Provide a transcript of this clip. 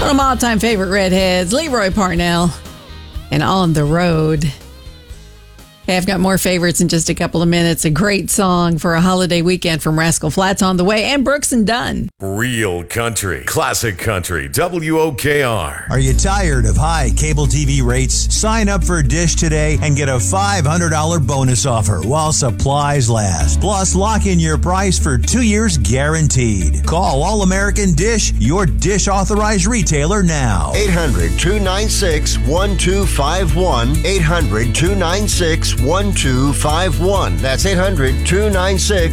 One of my all-time favorite redheads, Leroy Parnell, and On the Road. Okay, I've got more favorites in just a couple of minutes. A great song for a holiday weekend from Rascal Flatts on the way, and Brooks and Dunn. Real country, classic country, WOKR. Are you tired of high cable TV rates? Sign up for Dish today and get a $500 bonus offer while supplies last. Plus, lock in your price for 2 years guaranteed. Call All American Dish, your Dish authorized retailer now. 800-296-1251. 800-296-1251. That's 800-296